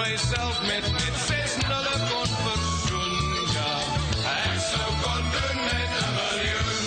myself met 6 nulle kon versoen, ja. Ek sou kon doen met 'n miljoen.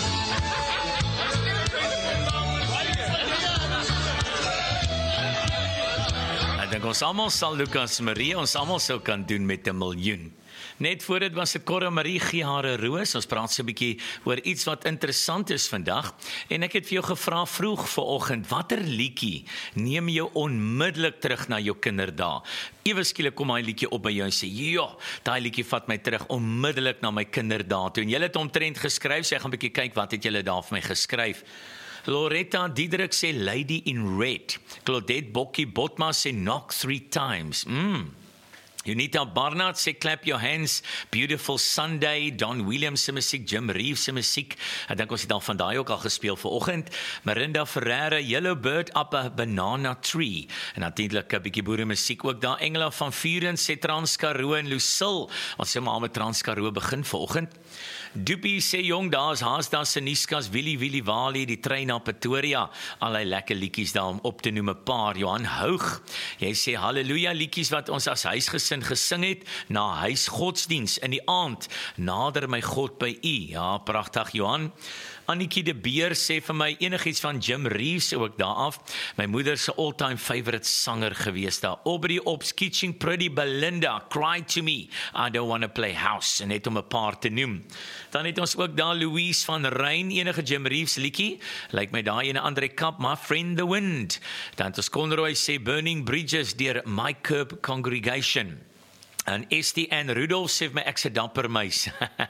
Ek dink ons almal sal Lucas Marie, ons almal sou kan doen met 'n miljoen. Net voor dit was dit Cora Marie gee haar 'n roos. Ons praat so 'n bietjie oor iets wat interessant is vandag. En ek het vir jou gevra vroeg vanoggend, watter liedjie neem jou onmiddellik terug na jou kinderdae? Ewe skielik kom daai liedjie op by jou en sê, "Ja, daai liedjie vat my terug onmiddellik na my kinderdae toe." En jy het omtrent geskryf, so ek gaan 'n bietjie kyk wat het julle daar vir my geskryf. Loretta Diederik sê Lady in Red. Claudette Bokkie Botma sê Knock 3 times. Unita Barnard sê Clap Your Hands, Beautiful Sunday, Don Williams se musiek, Jim Reeves se musiek. Ek dink ons het al van daai ook al gespeel vanoggend. Marinda Ferreira, Yellow Bird Up a Banana Tree. En natuurlik 'n bietjie boere musiek ook daar. Engela van Vuren sê Transkaroo en Lucille. Ons sê maar met Transkaroo begin vanoggend. Doopie sê jong, daar's Haasda se Niskas, Willie Wali, die trein na Pretoria. Allei lekker liedjies daar om op te noem 'n paar. Johan Houg, jy sê halleluja liedjies wat ons as huisgesin gesing het na huisgodsdiens in die aand. Nader my God by U. Ja, pragtig Johan. Annikie de Beer sê vir my enigiets van Jim Reeves ook daar af. My moeder se all-time favorite sanger gewees daar. Aubrey Ops, Kitching Pretty Belinda, Cry to Me, I Don't Wanna Play House, en net om 'n paar te noem. Dan het ons ook daar Louise van Rein, enige Jim Reeves liedjie. Lyk my daai ene Andre Kap, My Friend the Wind. Dan het ons Conroy sê Burning Bridges deur My Curb Congregation. En Estie en Rudolf sê vir my ek se dapper meis.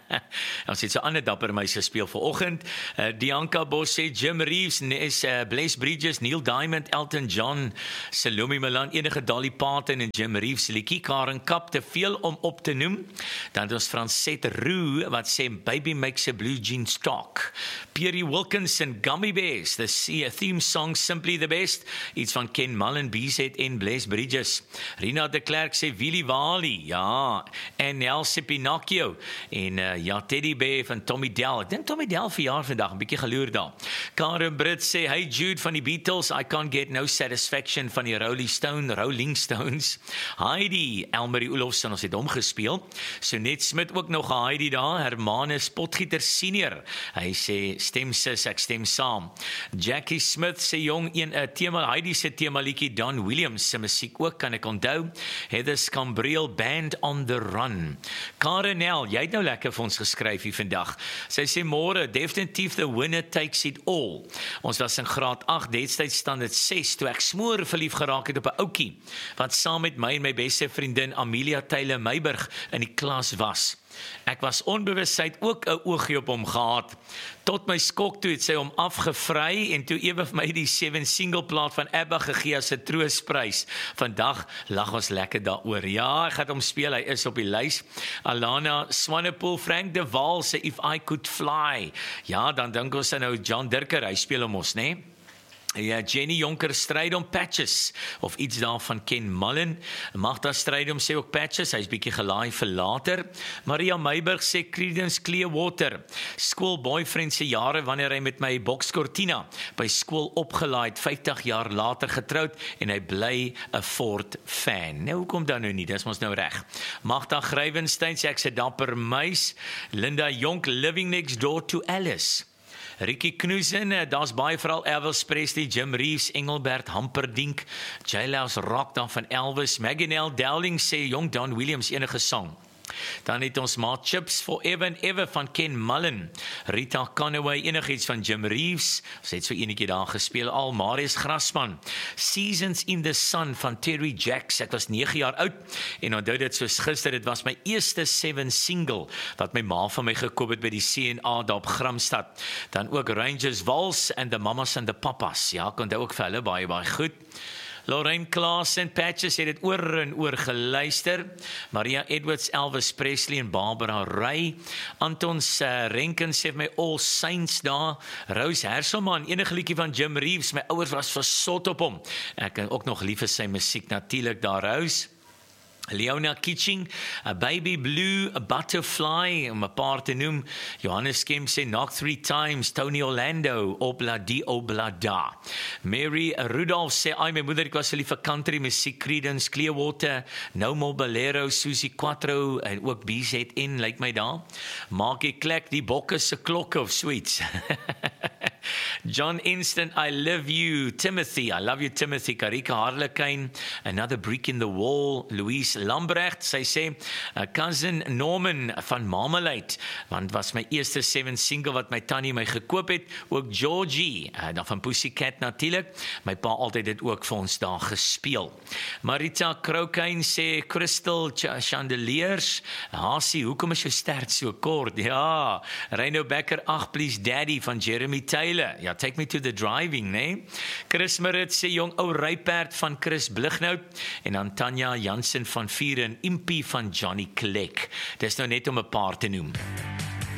Ons het so ander dapper meis gespeel vanoggend. Dianka Bos sê Jim Reeves, Bless Bridges, Neil Diamond, Elton John, Salome Milan, enige Dolly Parton en Jim Reeves liedjie. Karen Kap, te veel om op te noem. Dan het ons Francette Roux wat sê Baby Makes a Blue Jeans Talk. Pierre Wilkinson, Gummy Bears, the theme song Simply the Best. Iets van Ken Mullen, BZ en Bless Bridges. Rina de Klerk sê Willie Wali. Ja, en Elsie Pinocchio en ja, Teddy Bear van Tommy Dell. Ek dink Tommy Dell verjaar vandag, 'n bietjie geloer daar. Karen Britt sê Hey Jude van die Beatles, I Can't Get No Satisfaction van die Rolling Stones. Heidi, Elmarie Olofsson, ons het hom gespeel. Sonet Smit ook nog 'n Heidi daar. Hermanus Potgieter Senior. Hy sê stem sis, ek stem saam. Jackie Smith sê jong een tema, Heidi se tema liedjie Don Williams se musiek ook kan ek onthou. Heather Scambriel Band on the Run. Karenel, jy het nou lekker vir ons geskryf hier vandag. Sy sê môre, definitief the winner takes it all. Ons was in graad 8, destyds standaard 6, toe ek smoor verlief geraak het op 'n ouetjie, wat saam met my en my beste vriendin Amelia Taylor Meiburg in die klas was. Ek was onbewus, sy het ook 'n oogie op hom gehad. Tot my skok toe het sy hom afgevry en toe ewe vir my die 7 single plaat van ABBA gegee as 'n troostprys. Vandag lag ons lekker daaroor. Ja, ek gaan hom speel, hy is op die lys. Alana Swanepoel, Frank de Waal sê If I Could Fly. Ja, dan dink ons aan nou John Dirker, hy speel hom ons, né? Ja, Jenny Jonker stryd om Patches, of iets daarvan Ken Mullen. Magda Strydom sê ook Patches, hy's bietjie gelaai vir later. Maria Meiburg sê Creedence Clearwater. School boyfriend se jare wanneer hy met my Bokscortina by skool opgelaai het, 50 jaar later getroud en hy bly 'n Ford fan. Nou hoekom dan nou nie? Dis mos nou reg. Magda Grywenstein sê ek se dapper meis. Linda Jonk, Living Next Door to Alice. Ricky Knudsen, daar's baie veral Elvis Presley, Jim Reeves, Engelbert Humperdinck, Jailhouse Rock dan van Elvis, Maginelle Dowling sê jong Don Williams enige sang. Dan het ons maar Chips Forever and Ever van Ken Mullen, Rita Conaway, enigiets van Jim Reeves, ons het so enetjie daar gespeel al, Marius Grasman, Seasons in the Sun van Terry Jacks, ek was 9 jaar oud, en onthou dit soos gister, dit was my eerste 7 single, wat my ma van my gekoop het by die CNA daar op Gramstad. Dan ook Rangers Vals and the Mamas and the Papas, ja, ek onthou ook vir hulle baie, baie goed. Lorraine Klaas en Patches het dit oor en oor geluister. Maria Edwards, Elvis Presley en Barbara Ray. Anton Renkens sê vir my All Saints daar. Rose Herselman, enige liedjie van Jim Reeves. My ouers was versot op hom. Ek kan ook nog lief vir sy musiek natuurlik daar, Rose. Leona Kitching, a Baby Blue, a Butterfly, om 'n paar te noem. Johannes Kemp sê knock 3 times, Tony Orlando, Obladi Oblada. Mary Rudolph sê, my moeder, ek was so lief vir country musiek, Creedence Clearwater, No More Bolero, Susie Quattro, en ook BZN, lyk my daar. Maak ek klek die bokke se klokke of sweets. John Instant, I love you. Timothy, I love you Timothy. Karika Harlekin, another brick in the wall. Louise Lambrecht, sy sê, cousin Norman van Marmalade, want was my eerste 7 single wat my tannie my gekoop het, ook Georgie, dan van Pussycat natuurlik, my pa altyd het ook vir ons daar gespeel. Marita Krokein sê, Crystal Chandeliers, Hasie, hoekom is jou stert so kort? Ja, Reino Becker, please daddy van Jeremy Taylor, ja, take me to the driving, nee? Chris Marit sê, jong ou ryperd van Chris Blignout, en dan Tanya Jansen van Vier en Impie van Johnny Clegg. Dis nou net om 'n paar te noem.